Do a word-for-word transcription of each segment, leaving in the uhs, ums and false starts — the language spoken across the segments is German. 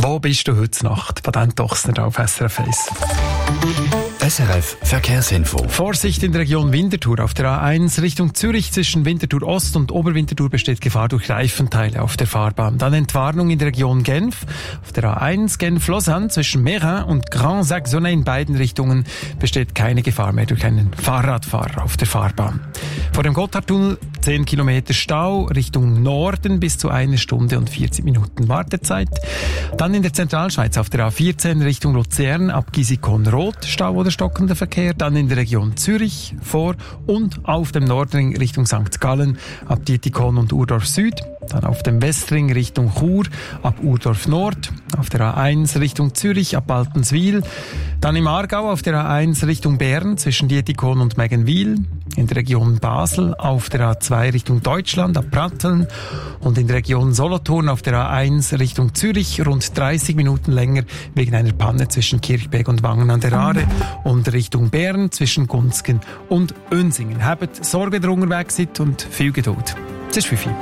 Wo bist du heute Nacht? Patent Ochsner auf S R F eins. S R F Verkehrsinfo. Vorsicht in der Region Winterthur. Auf der A eins Richtung Zürich zwischen Winterthur Ost und Oberwinterthur besteht Gefahr durch Reifenteile auf der Fahrbahn. Dann Entwarnung in der Region Genf. Auf der A eins Genf-Lausanne zwischen Meyrin und Grand Saxonnet in beiden Richtungen besteht keine Gefahr mehr durch einen Fahrradfahrer auf der Fahrbahn. Vor dem Gotthardtunnel zehn Kilometer Stau Richtung Norden bis zu einer Stunde und vierzig Minuten Wartezeit. Dann in der Zentralschweiz auf der A vierzehn Richtung Luzern ab Gisikon-Rot Stau oder stockender Verkehr. Dann in der Region Zürich vor und auf dem Nordring Richtung Sankt Gallen ab Dietikon und Urdorf Süd. Dann auf dem Westring Richtung Chur ab Urdorf Nord. Auf der A eins Richtung Zürich ab Baltenswil. Dann im Aargau auf der A eins Richtung Bern zwischen Dietikon und Meggenwil. In der Region Basel auf der A zwei Richtung Deutschland ab Pratteln. Und in der Region Solothurn auf der A eins Richtung Zürich rund dreißig Minuten länger wegen einer Panne zwischen Kirchberg und Wangen an der Aare. Und Richtung Bern zwischen Gunzgen und Önsingen. Habt Sorge, der unterwegs seid und viel Geduld. Es ist fünf Uhr.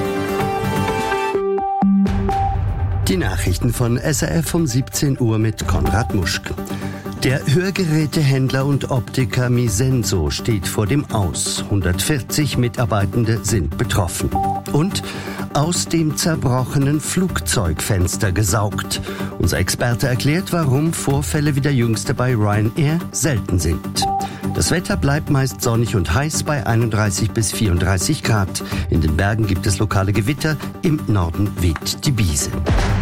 Die Nachrichten von S R F um siebzehn Uhr mit Konrad Muschk. Der Hörgerätehändler und Optiker Misenso steht vor dem Aus. hundertvierzig Mitarbeitende sind betroffen. Und aus dem zerbrochenen Flugzeugfenster gesaugt. Unser Experte erklärt, warum Vorfälle wie der jüngste bei Ryanair selten sind. Das Wetter bleibt meist sonnig und heiß bei einunddreißig bis vierunddreißig Grad. In den Bergen gibt es lokale Gewitter, im Norden weht die Biese.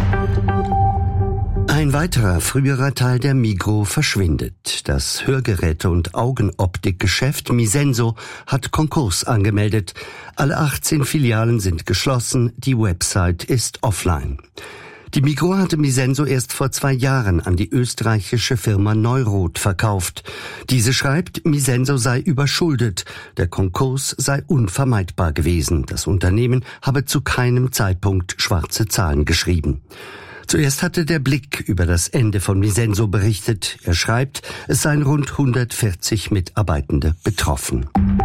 Ein weiterer früherer Teil der Migros verschwindet. Das Hörgeräte- und Augenoptikgeschäft Misenso hat Konkurs angemeldet. Alle achtzehn Filialen sind geschlossen, die Website ist offline. Die Migros hatte Misenso erst vor zwei Jahren an die österreichische Firma Neurot verkauft. Diese schreibt, Misenso sei überschuldet. Der Konkurs sei unvermeidbar gewesen. Das Unternehmen habe zu keinem Zeitpunkt schwarze Zahlen geschrieben. Zuerst hatte der Blick über das Ende von Misenso berichtet. Er schreibt, es seien rund hundertvierzig Mitarbeitende betroffen.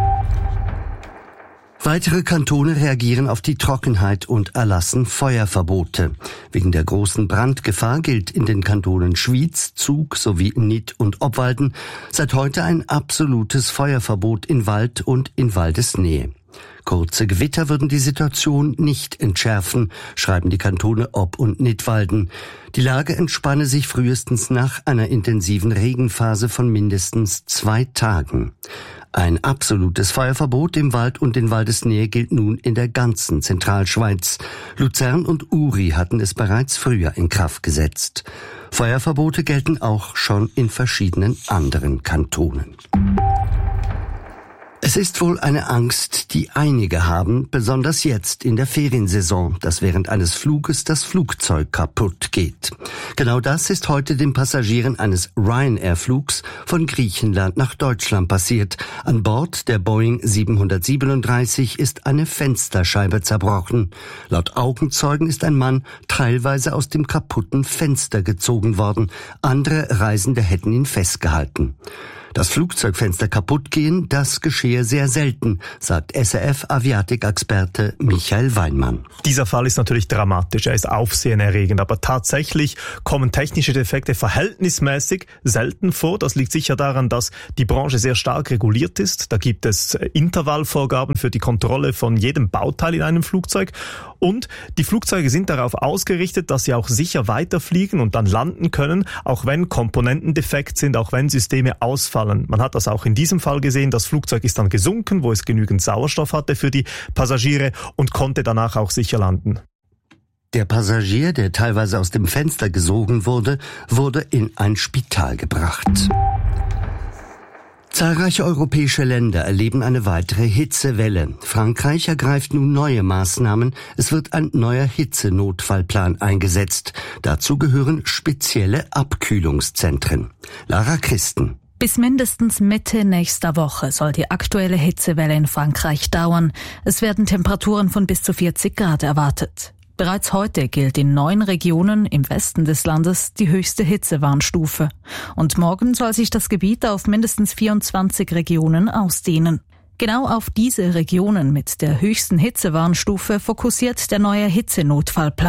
Weitere Kantone reagieren auf die Trockenheit und erlassen Feuerverbote. Wegen der großen Brandgefahr gilt in den Kantonen Schwyz, Zug sowie Nid und Obwalden seit heute ein absolutes Feuerverbot in Wald und in Waldesnähe. Kurze Gewitter würden die Situation nicht entschärfen, schreiben die Kantone Ob- und Nidwalden. Die Lage entspanne sich frühestens nach einer intensiven Regenphase von mindestens zwei Tagen. Ein absolutes Feuerverbot im Wald und in Waldesnähe gilt nun in der ganzen Zentralschweiz. Luzern und Uri hatten es bereits früher in Kraft gesetzt. Feuerverbote gelten auch schon in verschiedenen anderen Kantonen. Es ist wohl eine Angst, die einige haben, besonders jetzt in der Feriensaison, dass während eines Fluges das Flugzeug kaputt geht. Genau das ist heute den Passagieren eines Ryanair-Flugs von Griechenland nach Deutschland passiert. An Bord der Boeing siebenhundertsiebenunddreißig ist eine Fensterscheibe zerbrochen. Laut Augenzeugen ist ein Mann teilweise aus dem kaputten Fenster gezogen worden. Andere Reisende hätten ihn festgehalten. Das Flugzeugfenster kaputt gehen, das geschehe sehr selten, sagt S R F-Aviatik-Experte Michael Weinmann. Dieser Fall ist natürlich dramatisch, er ist aufsehenerregend, aber tatsächlich kommen technische Defekte verhältnismäßig selten vor. Das liegt sicher daran, dass die Branche sehr stark reguliert ist. Da gibt es Intervallvorgaben für die Kontrolle von jedem Bauteil in einem Flugzeug. Und die Flugzeuge sind darauf ausgerichtet, dass sie auch sicher weiterfliegen und dann landen können, auch wenn Komponenten defekt sind, auch wenn Systeme ausfallen. Man hat das auch in diesem Fall gesehen. Das Flugzeug ist dann gesunken, wo es genügend Sauerstoff hatte für die Passagiere und konnte danach auch sicher landen. Der Passagier, der teilweise aus dem Fenster gesogen wurde, wurde in ein Spital gebracht. Zahlreiche europäische Länder erleben eine weitere Hitzewelle. Frankreich ergreift nun neue Maßnahmen. Es wird ein neuer Hitzenotfallplan eingesetzt. Dazu gehören spezielle Abkühlungszentren. Lara Christen. Bis mindestens Mitte nächster Woche soll die aktuelle Hitzewelle in Frankreich dauern. Es werden Temperaturen von bis zu vierzig Grad erwartet. Bereits heute gilt in neun Regionen im Westen des Landes die höchste Hitzewarnstufe. Und morgen soll sich das Gebiet auf mindestens vierundzwanzig Regionen ausdehnen. Genau auf diese Regionen mit der höchsten Hitzewarnstufe fokussiert der neue Hitzenotfallplan.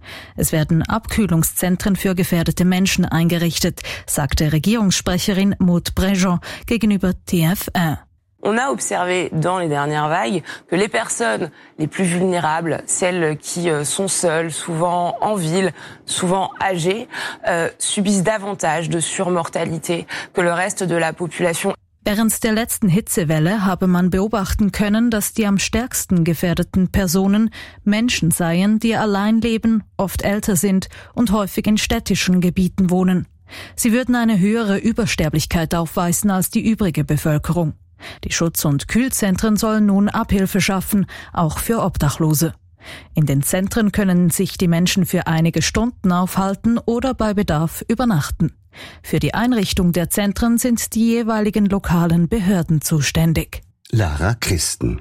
Es werden Abkühlungszentren für gefährdete Menschen eingerichtet, sagte Regierungssprecherin Maud Brejon gegenüber T F eins. On a observé dans les dernières vagues que les personnes les plus vulnérables, celles qui sont seules, souvent en ville, souvent âgées, euh, subissent davantage de surmortalité que le reste de la population. Während der letzten Hitzewelle habe man beobachten können, dass die am stärksten gefährdeten Personen Menschen seien, die allein leben, oft älter sind und häufig in städtischen Gebieten wohnen. Sie würden eine höhere Übersterblichkeit aufweisen als die übrige Bevölkerung. Die Schutz- und Kühlzentren sollen nun Abhilfe schaffen, auch für Obdachlose. In den Zentren können sich die Menschen für einige Stunden aufhalten oder bei Bedarf übernachten. Für die Einrichtung der Zentren sind die jeweiligen lokalen Behörden zuständig. Lara Christen.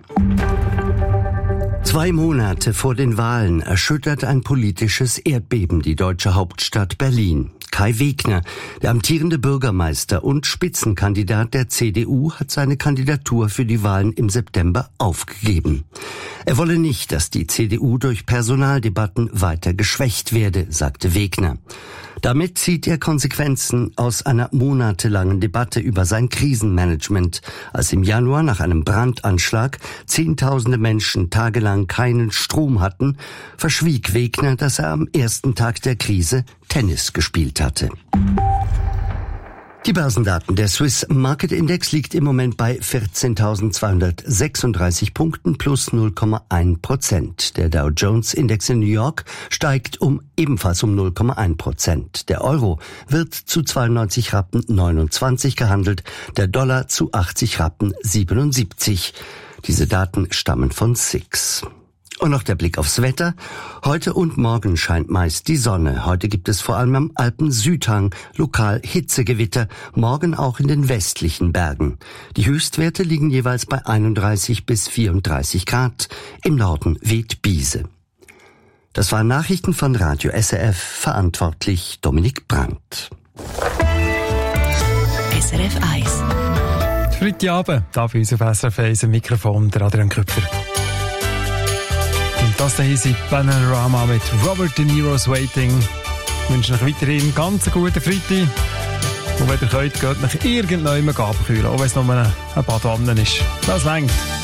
Zwei Monate vor den Wahlen erschüttert ein politisches Erdbeben die deutsche Hauptstadt Berlin. Kai Wegner, der amtierende Bürgermeister und Spitzenkandidat der C D U, hat seine Kandidatur für die Wahlen im September aufgegeben. Er wolle nicht, dass die C D U durch Personaldebatten weiter geschwächt werde, sagte Wegner. Damit zieht er Konsequenzen aus einer monatelangen Debatte über sein Krisenmanagement, als im Januar nach einem Brandanschlag Zehntausende Menschen tagelang keinen Strom hatten, verschwieg Wegner, dass er am ersten Tag der Krise Tennis gespielt hatte. Die Börsendaten. Der Swiss Market Index liegt im Moment bei vierzehntausendzweihundertsechsunddreißig Punkten plus null Komma eins Prozent. Der Dow Jones Index in New York steigt um ebenfalls um null Komma eins Prozent. Der Euro wird zu zweiundneunzig Rappen neunundzwanzig gehandelt, der Dollar zu achtzig Rappen siebenundsiebzig. Diese Daten stammen von S I X. Und noch der Blick aufs Wetter. Heute und morgen scheint meist die Sonne. Heute gibt es vor allem am Alpen-Südhang lokal Hitzegewitter, morgen auch in den westlichen Bergen. Die Höchstwerte liegen jeweils bei einunddreißig bis vierunddreißig Grad. Im Norden weht Biese. Das waren Nachrichten von Radio S R F, verantwortlich Dominik Brandt. S R F eins. Freitagabend, da bei uns auf S R F eins im Mikrofon der Adrian Köpfer. Und das hier ist Panorama mit Robert De Niro's Waiting. Ich wünsche euch weiterhin ganz einen guten Freitag. Und wenn ihr könnt, geht euch irgendjemand abkühlen, auch wenn es nur ein Badwanne ist. Das reicht.